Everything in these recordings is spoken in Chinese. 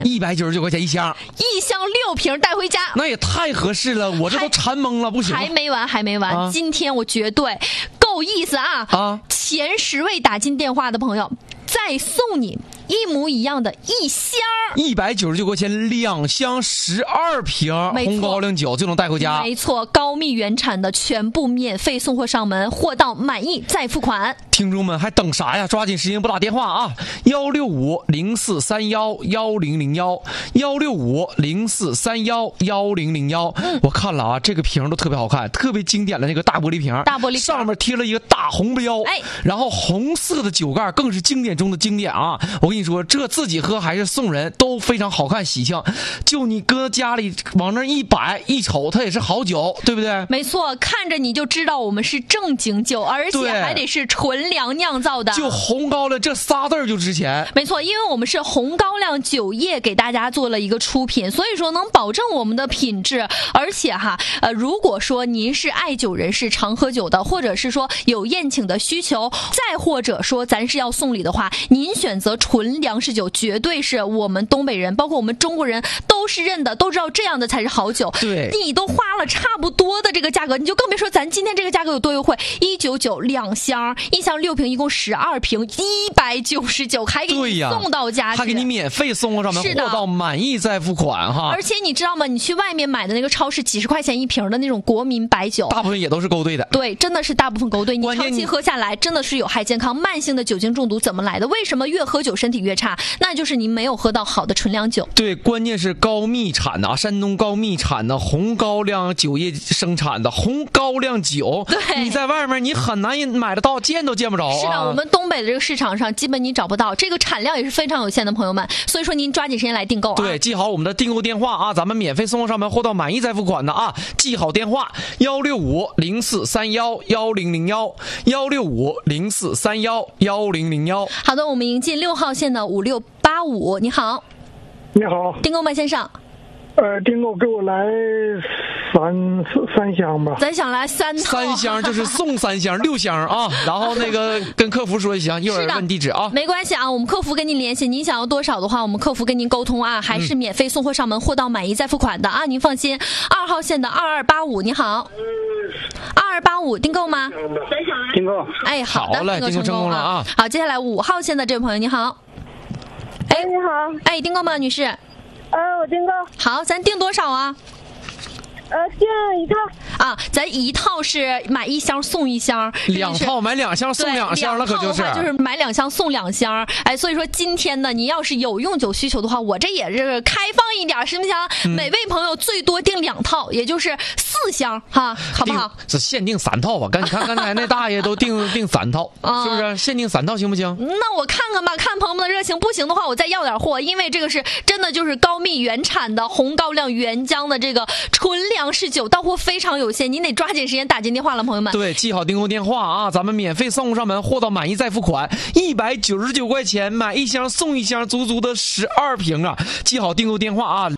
199块钱一箱 ，1箱6瓶带回家， 那也太合适了，我这都馋懵了，不行。 还没完，今天我绝对够意思啊！前10位打进电话的朋友，再送你一模一样的1箱 ，199块钱2箱12瓶红高粱酒就能带回家。 没错，高密原产的，全部免费送货上门，货到满意再付款。 听众们还等啥呀？抓紧时间拨打电话啊！16504311001，16504311001。我看了啊，这个瓶都特别好看，特别经典的那个大玻璃瓶，上面贴了一个大红标，然后红色的酒盖更是经典中的经典啊！我跟你说，这自己喝还是送人都非常好看喜庆，就你搁家里往那一摆一瞅，它也是好酒，对不对？ 没错，看着你就知道我们是正经酒，而且还得是纯粮酿造的。 就红高粱这仨字就值钱。 没错，因为我们是红高粱酒业给大家做了一个出品，所以说能保证我们的品质。而且如果说您是爱酒人士，常喝酒的，或者是说有宴请的需求，再或者说咱是要送礼的话，您选择纯粮食酒，绝对是我们东北人，包括我们中国人都是认的，都知道这样的才是好酒。 对， 你都花了差不多的这个价格，你就更别说咱今天这个价格有多优惠，199两箱，1箱6瓶，一共12瓶，199，还给你送到家去， 还给你免费送货上门，货到满意再付款哈。 而且你知道吗？你去外面买的那个超市几十块钱一瓶的那种国民白酒， 大部分也都是勾兑的。 对，真的是大部分勾兑，你长期喝下来真的是有害健康。慢性的酒精中毒怎么来的？为什么越喝酒身体越差？那就是您没有喝到好的纯粮酒。 对，关键是高密产的山东高密产的红高粱酒业生产的红高粱酒， 对， 你在外面你很难买得到，见都见不着啊。 是的，我们东北的这个市场上基本你找不到，这个产量也是非常有限的，朋友们，所以说您抓紧时间来订购啊。 对，记好我们的订购电话啊，咱们免费送货上门，货到满意再付款的啊，记好电话16504311001，16504311001。 好的，我们迎进6号线的5685，你好。 你好， 订购吗，先生？ 订购给我来三箱吧。 咱想来3 箱，就是送3箱6箱啊。然后那个跟客服说就行，一会儿问地址啊。 没关系啊，我们客服跟您联系，您想要多少的话，我们客服跟您沟通啊，还是免费送货上门，货到满意再付款的啊，您放心。2号线的2285，你好。2285订购吗？ 订购。 哎，好的，订购成功了啊。好，接下来5号线的这位朋友，你好。 哎，你好。 哎，订购吗，女士？ 我订购。 好，咱订多少啊？ 订一套啊，咱一套是买1箱送1箱 ，2套买2箱送2箱了，可就是买2箱送2箱。哎，所以说今天呢，你要是有用酒需求的话，我这也是开放一点，行不行？每位朋友最多订2套，也就是4箱哈，好不好？ 这限定3套吧，你看刚才那大爷都订3套，是不是？限定3套行不行？ 那我看看吧，看朋友们的热情，不行的话我再要点货，因为这个是真的就是高密原产的红高粱原浆的这个纯粮食酒，到货非常有限，您得抓紧时间打进电话了，朋友们。 对，记好订购电话啊，咱们免费送货上门，货到满意再付款，199块钱买1箱送1箱，足足的12瓶啊！记好订购电话啊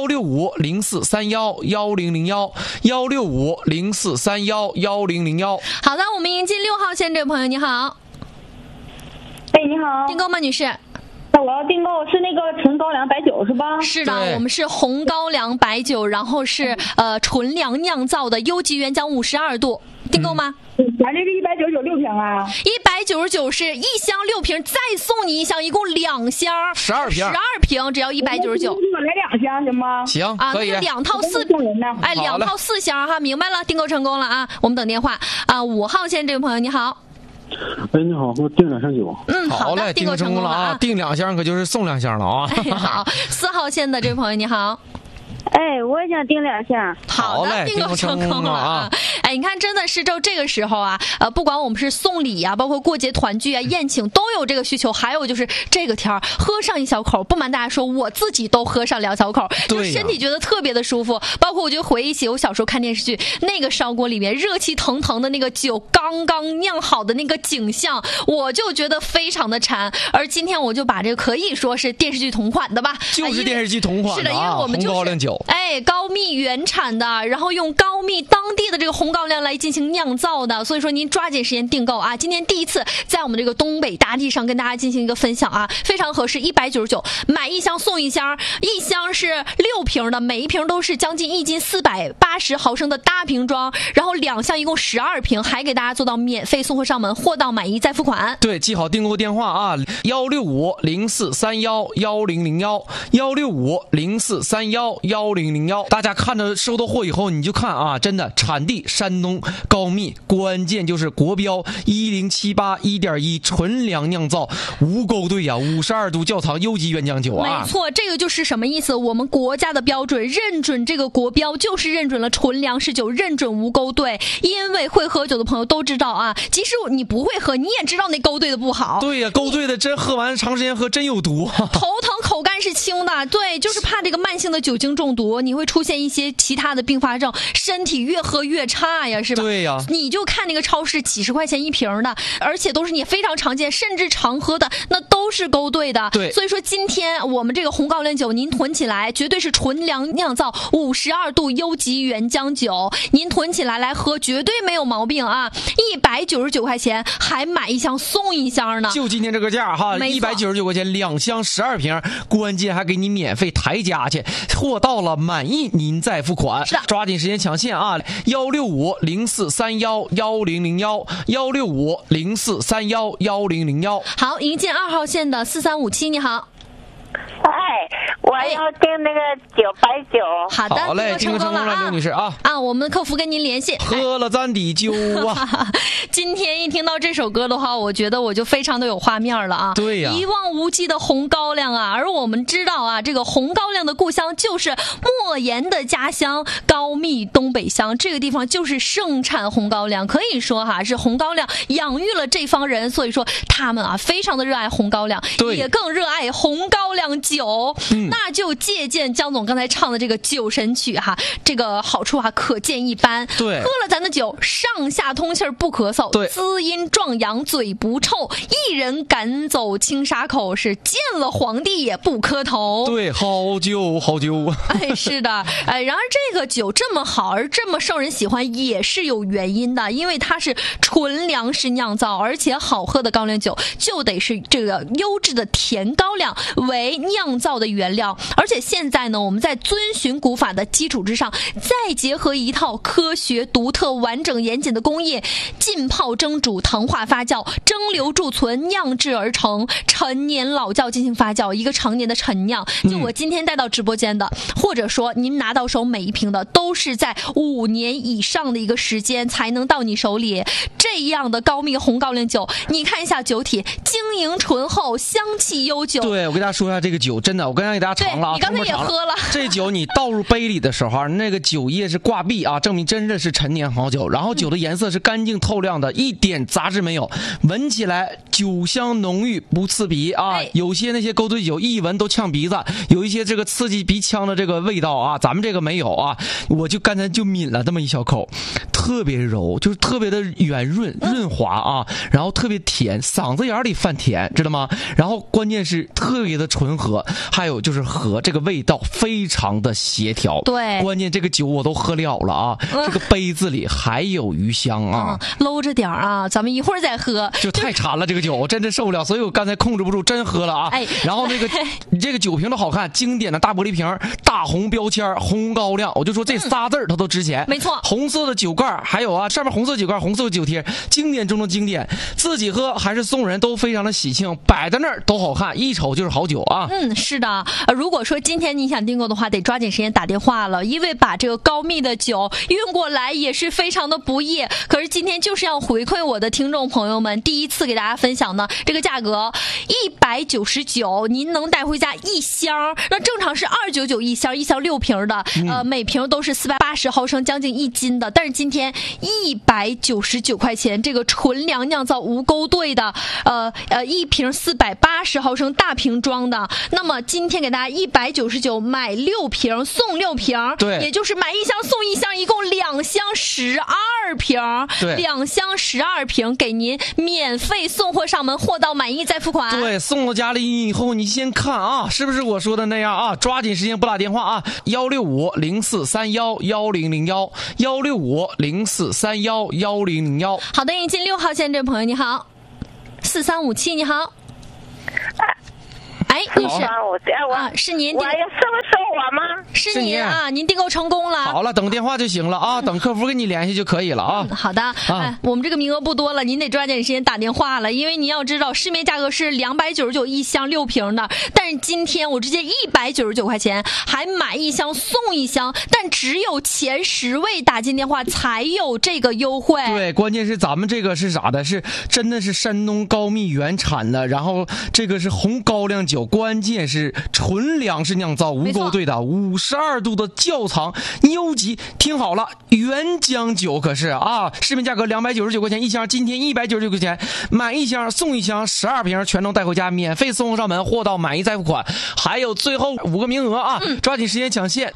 ，16504311001，16504311001。 好的，我们迎进6号线这位朋友，你好。 哎，你好。 订购吗，女士？ 我要订购是那个纯高粱白酒是吧？ 是的，我们是红高粱白酒，然后是纯粮酿造的，优级原浆52度，订购吗？ 咱这是199 6瓶啊 ，199是1箱6瓶，再送你1箱，一共2箱 12 瓶，只要199。 我来2箱行吗？ 行， 啊， 可以。 那就2套4，哎，2套4箱哈，明白了，订购成功了啊，我们等电话啊。5号线这位朋友你好。 哎，你好，我订2箱酒。 好的，订购成功了啊！ 订2箱可就是送2箱了啊！ 好，4号线的这位朋友你好。 哎，我也想订2箱。 好的，订购成功了啊！哎，你看，真的是就这个时候啊，不管我们是送礼啊，包括过节团聚啊、宴请，都有这个需求。还有就是这个天儿，喝上1小口，不瞒大家说，我自己都喝上2小口，就身体觉得特别的舒服。包括我就回忆起我小时候看电视剧，那个烧锅里面热气腾腾的那个酒刚刚酿好的那个景象，我就觉得非常的馋。而今天我就把这个可以说是电视剧同款的吧， 就是电视剧同款的， 是的，因为我们就是红高粱酒。 哎，高密原产的，然后用高密当地的这个红高高粱来进行酿造的，所以说您抓紧时间订购啊！今天第一次在我们这个东北大地上跟大家进行一个分享啊，非常合适，199买1箱送1箱，1箱是6瓶的，每一瓶都是将近1斤480毫升的大瓶装，然后2箱一共12瓶，还给大家做到免费送货上门，货到满意再付款。 对，记好订购电话啊，16504311001，16504311001。大家看着收到货以后，你就看啊，真的产地山东高密，关键就是国标1078.1.1纯粮酿造无勾兑呀，52度窖藏优级原浆酒啊。 没错，这个就是什么意思？我们国家的标准认准这个国标，就是认准了纯粮食酒，认准无勾兑。因为会喝酒的朋友都知道啊，即使你不会喝，你也知道那勾兑的不好。 对呀，勾兑的真喝完长时间喝真有毒， 头疼口干是轻的，对，就是怕这个慢性的酒精中毒，你会出现一些其他的并发症，身体越喝越差呀，是吧？ 对呀， 你就看那个超市几十块钱一瓶的，而且都是你非常常见甚至常喝的，那都是勾兑的。 对， 所以说今天我们这个红高粱酒您囤起来，绝对是纯粮酿造52度优级原浆酒，您囤起来来喝绝对没有毛病啊！199块钱还买1箱送1箱呢， 就今天这个价哈，199块钱2箱12瓶，关键还给你免费抬家去，货到了满意您再付款。 是的， 抓紧时间抢现啊！16504311001，16504311001。 好，迎接2号线的4357，你好。 哎，我要订那个白酒。 好的， 好嘞，订购成功了，刘女士啊！ 我们客服跟您联系。 喝了咱的酒啊！ 今天一听到这首歌的话，我觉得我就非常的有画面了啊！ 对呀， 一望无际的红高粱啊！而我们知道啊，这个红高粱的故乡就是莫言的家乡高密东北乡，这个地方就是盛产红高粱，可以说哈是红高粱养育了这方人，所以说他们啊非常的热爱红高粱，也更热爱红高粱酒。那就借鉴江总刚才唱的这个酒神曲哈，这个好处可见一斑。 对， 喝了咱的酒，上下通气不咳嗽， 对， 滋阴壮阳，嘴不臭，一人赶走青沙口，是见了皇帝也不磕头。 对，好酒好酒。 哎，是的，然而这个酒这么好，而这么受人喜欢，也是有原因的，因为它是纯粮食酿造，而且好喝的高粱酒就得是这个优质的甜高粱为酿造的原料，而且现在呢，我们在遵循古法的基础之上，再结合一套科学、独特、完整、严谨的工艺，浸泡、蒸煮、糖化、发酵、蒸馏、贮存、酿制而成，陈年老窖进行发酵，一个常年的陈酿。就我今天带到直播间的，或者说您拿到手每一瓶的，都是在5年以上的一个时间才能到你手里。这样的高密红高粱酒，你看一下酒体，晶莹醇厚，香气悠久。 对，我跟大家说一下这个酒，真的，我刚才给大家尝了啊， 你刚才也喝了。 这酒你倒入杯里的时候，那个酒液是挂壁啊，证明真的是陈年好酒。然后酒的颜色是干净透亮的，一点杂质没有，闻起来酒香浓郁不刺鼻啊。有些那些勾兑酒一闻都呛鼻子，有一些这个刺激鼻腔的这个味道啊，咱们这个没有啊。我就刚才就抿了这么一小口，特别柔，就是特别的圆润润滑啊，然后特别甜，嗓子眼里泛甜，知道吗？然后关键是特别的醇和，还有就是和这个味道非常的协调。 对， 关键这个酒我都喝了了啊，这个杯子里还有余香啊， 搂着点啊，咱们一会儿再喝。 就太馋了，这个酒我真的受不了，所以我刚才控制不住，真喝了啊。然后那个你这个酒瓶都好看，经典的大玻璃瓶，大红标签，红高粱，我就说这仨字它都值钱。 没错， 红色的酒盖，还有啊上面红色酒盖，红色酒贴，经典中的经典，自己喝还是送人都非常的喜庆，摆在那儿都好看，一瞅就是好酒啊。 是的，如果说今天你想订购的话，得抓紧时间打电话了，因为把这个高密的酒运过来也是非常的不易。可是今天就是要回馈我的听众朋友们，第一次给大家分享呢，这个价格199，您能带回家1箱，那正常是299一箱，1箱6瓶的，每瓶都是480毫升，将近1斤的。但是今天199块钱，这个纯粮酿造无勾兑的，一瓶480毫升大瓶装的，那么今天给大家 199买6瓶送6瓶， 对， 也就是买1箱送1箱，一共2箱12瓶， 对 ，2箱12瓶给您免费送货上门，货到满意再付款。 对，送到家里以后，你先看啊，是不是我说的那样啊？抓紧时间拨打电话啊，16504311001，16504311001。 好的，引进6号线这位朋友你好，4357你好。哎，女士，是您我要送我吗？ 是您啊，您订购成功了。 好了，等电话就行了啊，等客服跟你联系就可以了啊。 好的，我们这个名额不多了，您得抓紧时间打电话了，因为您要知道市面价格是299一箱6瓶的，但是今天我直接199块钱，还买1箱送1箱，但只有前10位打进电话才有这个优惠。 对，关键是咱们这个是啥的？是真的是山东高密原产的，然后这个是红高粱酒，关键是纯粮食酿造，无勾兑的，52度的窖藏优级。听好了，原浆酒可是啊，市面价格299块钱1箱，今天199块钱，买1箱送1箱，12瓶全都带回家，免费送货上门，货到满意再付款。还有最后5个名额啊，抓紧时间抢线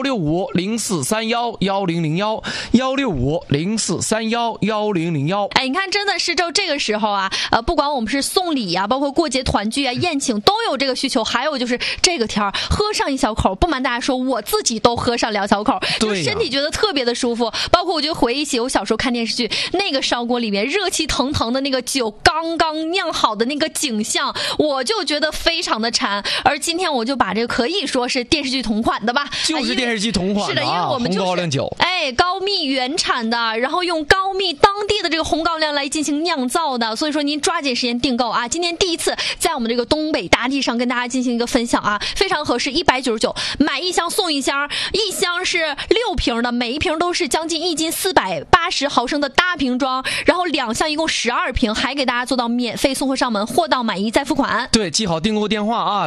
，16504311001，16504311001。 哎，你看，真的是就这个时候啊，不管我们是送礼啊，包括过节团聚啊、宴请，都有这个需求。还有就是这个天儿，喝上一小口，不瞒大家说，我自己都喝上2小口，就身体觉得特别的舒服。包括我就回忆起我小时候看电视剧，那个烧锅里面热气腾腾的那个酒刚刚酿好的那个景象，我就觉得非常的馋。而今天我就把这个可以说是电视剧同款的吧， 就是电视剧同款的， 是的，因为我们就是红高粱酒， 高密原产的，然后用高密当地的这个红高粱来进行酿造的，所以说您抓紧时间订购啊！今天第一次在我们这个东北大地上跟大家进行一个分享啊，非常合适，199买1箱送1箱，1箱是6瓶的，每一瓶都是将近1斤480毫升的大瓶装，然后2箱一共12瓶，还给大家做到免费送货上门，货到满意再付款。 对，记好订购电话啊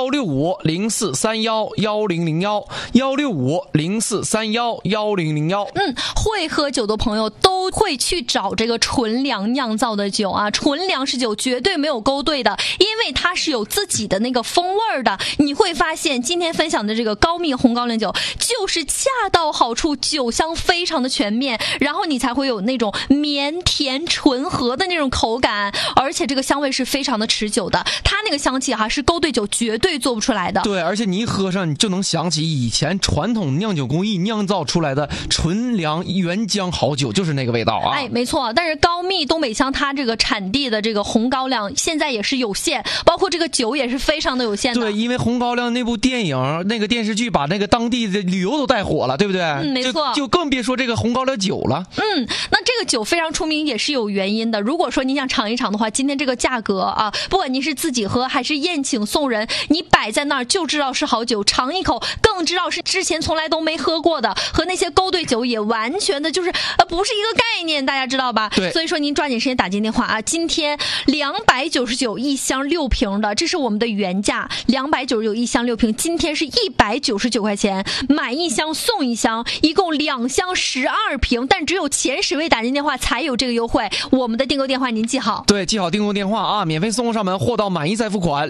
，16504311001，16504311001。 会喝酒的朋友都会去找这个纯粮酿造的酒啊，纯粮食酒绝对没有勾兑的，因为它是有自己的那个风味的。你会发现今天分享的这个高密红高粱酒就是恰到好处，酒香非常的全面，然后你才会有那种绵甜醇和的那种口感，而且这个香味是非常的持久的，它那个香气是勾兑酒绝对做不出来的。 对，而且你一喝上，你就能想起以前传统酿酒工艺酿造出来的纯粮原浆好酒，就是那个味道啊。 没错，但是高密东北乡它这个产地的这个红高粱现在也是有限，包括这个酒也是非常的有限的。 对，因为红高粱那部电影那个电视剧把那个当地的旅游都带火了，对不对？ 没错， 就更别说这个红高粱酒了。 那这个酒非常出名也是有原因的。如果说你想尝一尝的话，今天这个价格啊，不管您是自己喝还是宴请送人，你摆在那儿就知道是好酒，尝一口更知道是之前从来都没喝过的，和那些勾兑酒也完全的就是不是一个概念，大家知道吧？ 对， 所以说您抓紧时间打进电话啊！今天299一箱6瓶的，这是我们的原价，299一箱6瓶，今天是199块钱，买1箱送1箱，一共2箱12瓶，但只有前10位打进电话才有这个优惠。我们的订购电话您记好， 对，记好订购电话啊，免费送货上门，货到满意再付款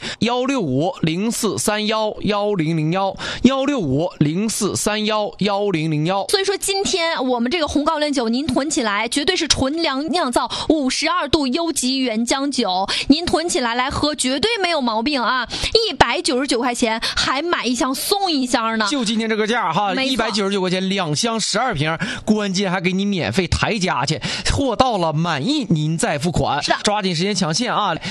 ，16504311001，16504311001。 所以说今天我们这个红高粱酒您囤起来绝对是纯粮酿造52度优级原浆酒，您囤起来来喝绝对没有毛病啊！199块钱还买1箱送1箱呢， 就今天这个价哈，199块钱2箱12瓶，关键还给你免费抬家去，货到了满意您再付款。 是的， 抓紧时间抢线啊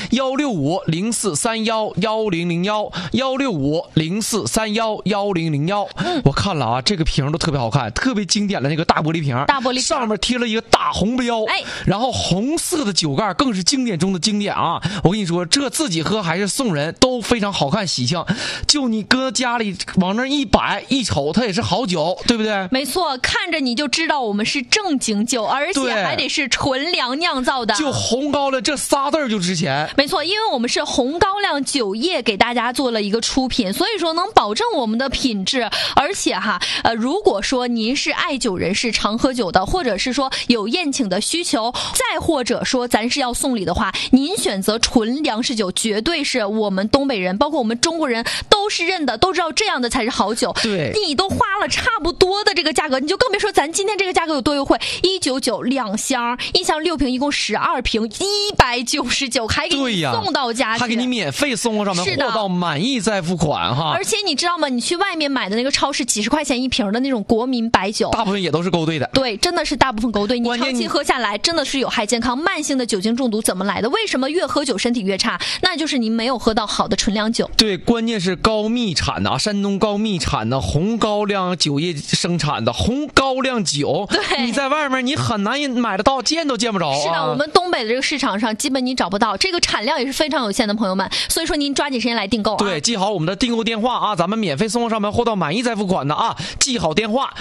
！16504311001，16504311001。我看了啊，这个瓶都特别好看，特别经典的那个大玻璃瓶，上面贴了一个大红标，然后红色的酒盖更是经典中的经典啊！我跟你说，这自己喝还是送人都非常好看喜庆，就你搁家里往那一摆一瞅，它也是好酒，对不对？ 没错，看着你就知道我们是正经酒，而且还得是纯粮酿造的， 就红高粱这仨字就值钱。 没错，因为我们是红高粱酒业给大家做了一个出品，所以说能保证我们的品质。而且如果说您是爱酒人士，常喝酒的，或者是说有宴请的需求，再或者说咱是要送礼的话，您选择纯粮食酒绝对是我们们东北人，包括我们中国人都是认的，都知道这样的才是好酒。 对， 你都花了差不多的这个价格，你就更别说咱今天这个价格有多优惠，199，2箱，1箱6瓶，一共12瓶，199，还给你送到家去， 还给你免费送到上门，货到满意再付款哈。 而且你知道吗？你去外面买的那个超市几十块钱一瓶的那种国民白酒， 大部分也都是勾兑的。 对，真的是大部分勾兑，你长期喝下来真的是有害健康。慢性的酒精中毒怎么来的？为什么越喝酒身体越差？那就是你没有喝到好的纯粮酒。 对，关键是高密产的山东高密产的红高粱酒业生产的红高粱酒， 对， 你在外面你很难买得到，见都见不着。 是的，我们东北的这个市场上基本你找不到，这个产量也是非常有限的，朋友们。所以说您抓紧时间来订购啊！ 对，记好我们的订购电话啊，咱们免费送上门，货到满意再付款的啊！记好电话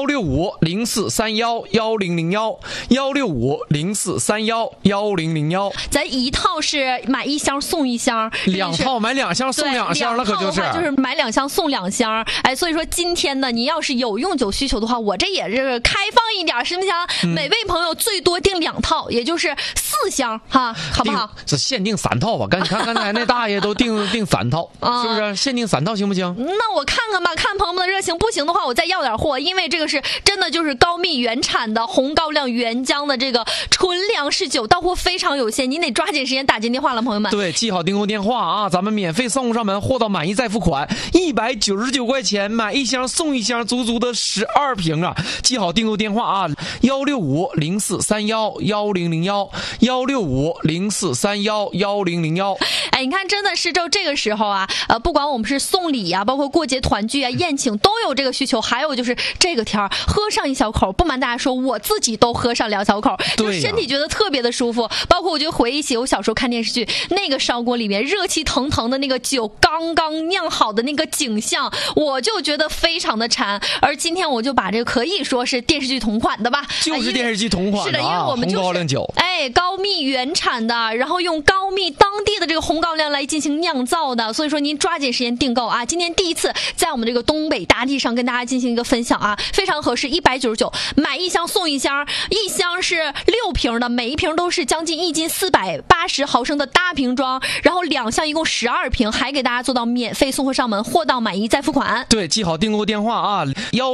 16504311001，16504311001。 咱一套是买1箱送1箱 ，2套买2箱送2箱了，可就是买2箱送2箱。哎，所以说今天呢，您要是有用酒需求的话，我这也是开放一点，实不行？每位朋友最多订2套，也就是4箱哈，好不好？ 是限定3套吧？你看刚才那大爷都订3套，是不是？限定3套行不行？ 那我看看吧，看朋友们的热情，不行的话我再要点货，因为这个是真的就是高密原产的红高粱原浆的这个纯粮食酒，到货非常有限，您得抓紧时间打进电话了，朋友们。 对，记好订购电话啊，咱们免费送上门，货到满意再付款，199块钱买1箱送1箱，足足的12瓶啊！记好订购电话啊，16504311001，16504311001。 哎，你看，真的是这个时候啊，不管我们是送礼啊，包括过节团聚啊、宴请，都有这个需求。还有就是这个天儿，喝上一小口，不瞒大家说，我自己都喝上2小口，就身体觉得特别的舒服。包括我就回忆起我小时候看电视剧，那个烧锅里面热气腾腾的那个酒刚刚酿好的那个景象，我就觉得非常的馋。而今天我就把这个可以说是电视剧同款的吧， 就是电视剧同款的， 是的，因为我们就是红高粱酒， 高密原产的，然后用高密当地的这个红高粱来进行酿造的，所以说您抓紧时间订购啊！今天第一次在我们这个东北大地上跟大家进行一个分享啊，非常合适，199买1箱送1箱，1箱是6瓶的，每一瓶都是将近1斤480毫升的大瓶装，然后2箱一共12瓶，还给大家做到免费送货上门，货到满意再付款。 对，记好订购电话啊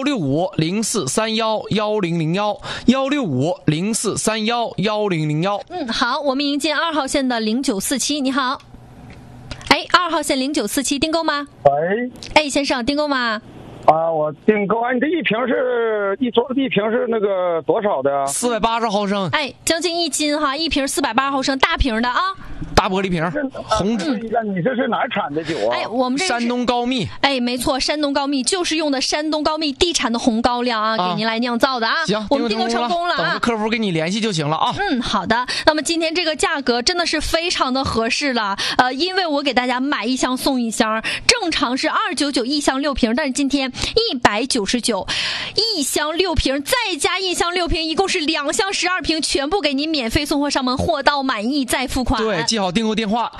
，16504311001，16504311001。 好，我们迎接2号线的0947，你好。2号线0947订购吗？ 喂， 先生订购吗？ 我订购你这一瓶是那个多少的 ？480毫升。 将近1斤哈，一瓶480毫升大瓶的啊。 大玻璃瓶，红纸。你这是哪产的酒啊？ 我们这山东高密。 没错，山东高密就是用的山东高密地产的红高粱啊，给您来酿造的啊。 行， 我们订购成功了啊， 等着客服给你联系就行了啊。 好的。那么今天这个价格真的是非常的合适了，因为我给大家买1箱送1箱，正常是299一箱6瓶，但是今天199，1箱6瓶，再加1箱6瓶，一共是2箱12瓶，全部给您免费送货上门，货到满意再付款。 对，记好订购电话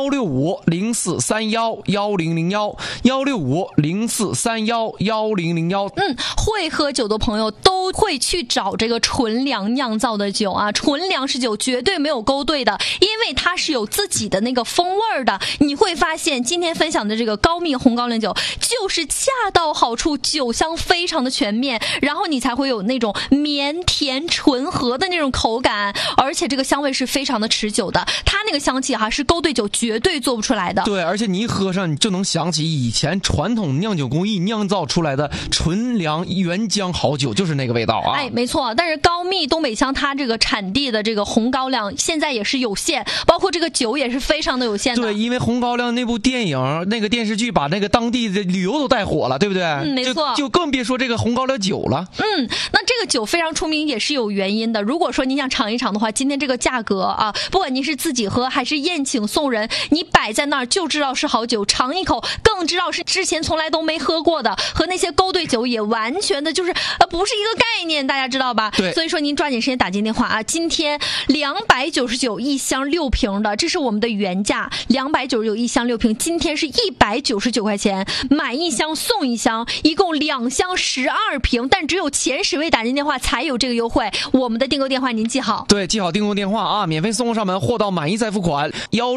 16504311001，16504311001。 会喝酒的朋友都会去找这个纯粮酿造的酒啊，纯粮食酒绝对没有勾兑的，因为它是有自己的那个风味的。你会发现今天分享的这个高密红高粱酒就是恰到好处，酒香非常的全面，然后你才会有那种绵甜醇和的那种口感，而且这个香味是非常的持久的，它那个香气是勾兑酒绝对做不出来的。 对，而且你一喝上，你就能想起以前传统酿酒工艺酿造出来的纯粮原浆好酒，就是那个味道啊。 没错。但是高密东北乡它这个产地的这个红高粱现在也是有限，包括这个酒也是非常的有限的。 对，因为红高粱那部电影那个电视剧把那个当地的旅游都带火了，对不对？ 没错。 就更别说这个红高粱酒了。 那这个酒非常出名也是有原因的。如果说您想尝一尝的话，今天这个价格啊，不管您是自己喝还是宴请送人，你摆在那儿就知道是好酒，尝一口更知道是之前从来都没喝过的，和那些勾兑酒也完全的就是不是一个概念，大家知道吧？ 对。 所以说您抓紧时间打进电话啊！今天299一箱6瓶的，这是我们的原价，299一箱6瓶，今天是199块钱，买1箱送1箱，一共2箱12瓶，但只有前10位打进电话才有这个优惠。我们的订购电话您记好。 对，记好订购电话啊，免费送货上门，货到满意再付款。 款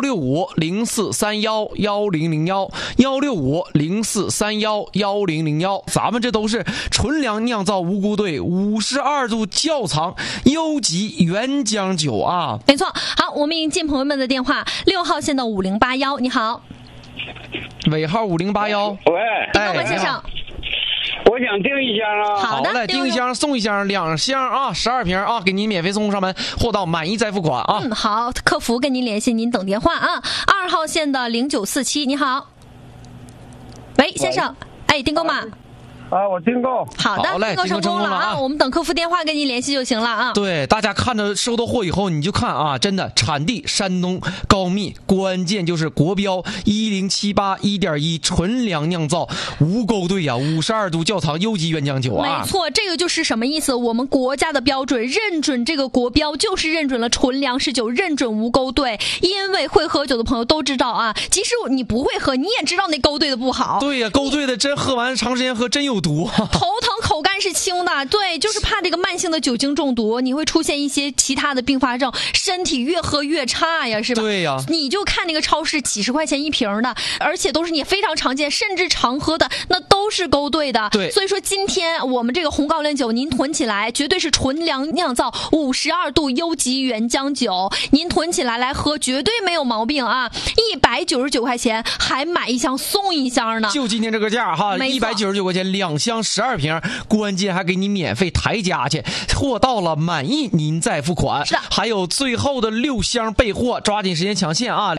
，16504311001，16504311001，咱们这都是纯粮酿造无辜兑52度窖藏优级原浆酒啊。 没错。好，我们已经进朋友们的电话，6号线的5081，你好， 尾号5081。 喂， 丁哥先生， 我想订一箱啊。 好的， 嘞，订一箱送一箱，2箱啊，12瓶啊，给您免费送上门，货到满意再付款啊。 好，客服跟您联系，您等电话啊。2号线的0947，你好，喂，先生，订购吗？ 我订购。 好的，订购成功了啊！我们等客服电话跟您联系就行了啊。 对，大家看着收到货以后，你就看啊，真的产地山东高密，关键就是国标1078.1.1纯粮酿造无勾兑啊，52度窖藏优级原浆酒啊。 没错，这个就是什么意思？我们国家的标准认准这个国标，就是认准了纯粮食酒，认准无勾兑。因为会喝酒的朋友都知道啊，即使你不会喝，你也知道那勾兑的不好。 对呀，勾兑的真喝完长时间喝真有毒。 头疼口干是轻的，对，就是怕这个慢性的酒精中毒，你会出现一些其他的并发症，身体越喝越差呀，是吧？ 对呀， 你就看那个超市几10块钱一瓶的，而且都是你非常常见甚至常喝的，那都是勾兑的。 对， 所以说今天我们这个红高粱酒您囤起来，绝对是纯粮酿造52度优级原浆酒，您囤起来来喝绝对没有毛病啊！199块钱还买一箱送一箱呢， 就今天这个价哈，199块钱2箱12瓶，关键还给你免费抬家去，货到了满意您再付款。 是的， 还有最后的6箱备货，抓紧时间抢现啊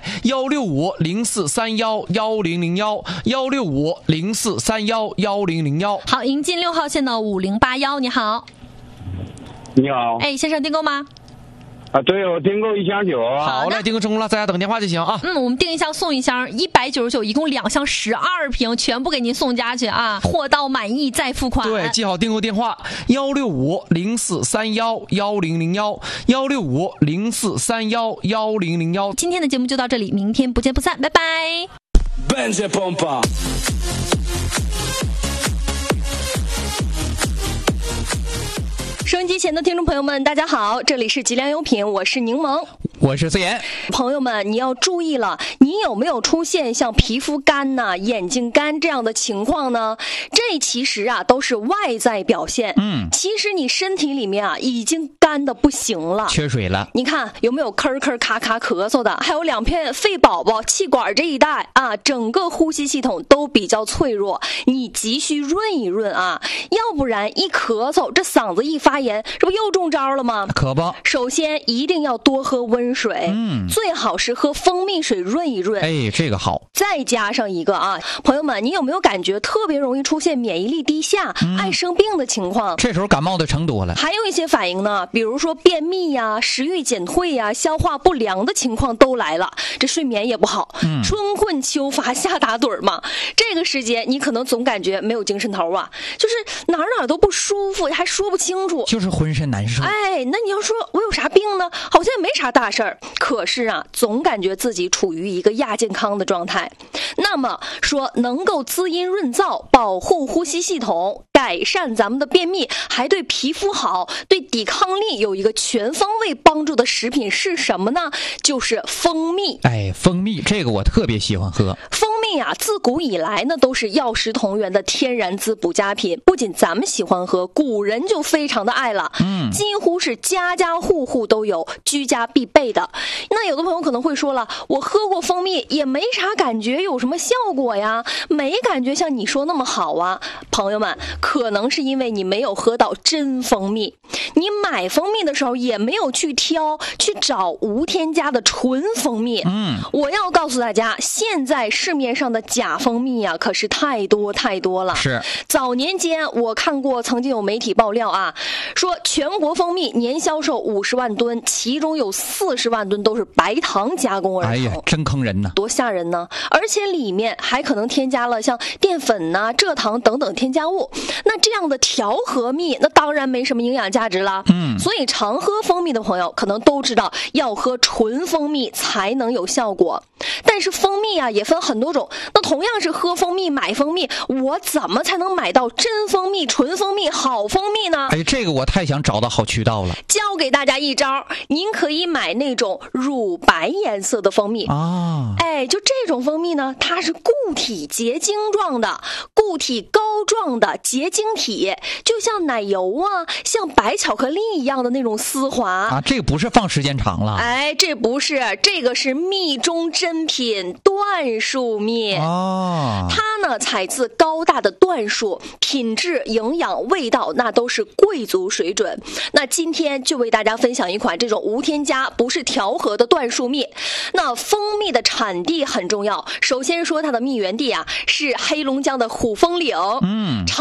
！16504311001，16504311001。 好，迎进6号线的5081，你好。 你好。 先生订购吗？ 对，我订购一箱酒啊。 好嘞，订购成功了，在家等电话就行啊。 我们订一箱送一箱，199，一共2箱12瓶，全部给您送家去啊！货到满意再付款。 对，记好订购电话：16504311001，16504311001。 今天的节目就到这里，明天不见不散，拜拜。收音机前的听众朋友们，大家好，这里是吉良优品，我是柠檬， 我是思妍。 朋友们，你要注意了，你有没有出现像皮肤干呐、眼睛干这样的情况呢？这其实啊都是外在表现。其实你身体里面啊已经干的不行了， 缺水了。 你看有没有咳咳咔咔咳嗽的，还有2片肺宝宝、气管这一带啊，整个呼吸系统都比较脆弱，你急需润一润啊，要不然一咳嗽，这嗓子一发炎，这不又中招了吗？ 可不。 首先一定要多喝温水，最好是喝蜂蜜水润一润。 这个好。 再加上一个啊，朋友们，你有没有感觉特别容易出现免疫力低下、爱生病的情况？ 这时候感冒的成多了。 还有一些反应呢，比如说便秘呀、食欲减退呀、消化不良的情况都来了，这睡眠也不好，春困秋乏夏打盹嘛。这个时间你可能总感觉没有精神头啊，就是哪儿都不舒服，还说不清楚， 就是浑身难受。 那你要说我有啥病呢？好像也没啥大事儿，可是啊，总感觉自己处于一个亚健康的状态。那么说，能够滋阴润燥、保护呼吸系统、改善咱们的便秘，还对皮肤好、对抵抗力有一个全方位帮助的食品是什么呢？就是蜂蜜。 蜂蜜这个我特别喜欢喝。 蜂蜜啊，自古以来呢都是药食同源的天然滋补佳品，不仅咱们喜欢喝，古人就非常的爱了，几乎是家家户户都有，居家必备的。那有的朋友可能会说了，我喝过蜂蜜也没啥感觉，有什么效果呀？没感觉像你说那么好啊。朋友们，可能是因为你没有喝到真蜂蜜，你买蜂蜜的时候也没有去挑去找无添加的纯蜂蜜。我要告诉大家，现在市面上的假蜂蜜啊可是太多太多了。 是， 早年间我看过曾经有媒体爆料啊，说全国蜂蜜年销售50万吨，其中有40万吨都是白糖加工而成。 真坑人呐， 多吓人呢！而且里面还可能添加了像淀粉呐、蔗糖等等添加物。那这样的调和蜜，那当然没什么营养价值了。所以常喝蜂蜜的朋友可能都知道要喝纯蜂蜜才能有效果。但是蜂蜜啊也分很多种，那同样是喝蜂蜜买蜂蜜，我怎么才能买到真蜂蜜、纯蜂蜜、好蜂蜜呢？ 哎，这个我太想找到好渠道了。 教给大家一招，您可以买那种乳白颜色的蜂蜜啊。哎，就这种蜂蜜呢，它是固体结晶状的，固体膏状的结晶体，就像奶油啊，像白巧克力一样的那种丝滑啊。这个不是放时间长了？ 哎，这不是，这个是蜜中真品椴树蜜哦。它呢采自高大的椴树，品质、营养、味道那都是贵族水准。那今天就为大家分享一款这种无添加、不是调和的椴树蜜。那蜂蜜的产地很重要，首先说它的蜜源地啊是黑龙江的虎峰岭。